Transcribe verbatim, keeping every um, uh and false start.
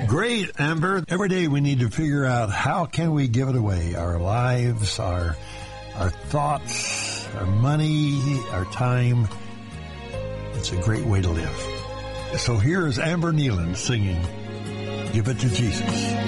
Great, Amber. Every day we need to figure out how can we give it away. Our lives, our our thoughts, our money, our time. It's a great way to live. So here is Amber Nealon singing, Give It to Jesus.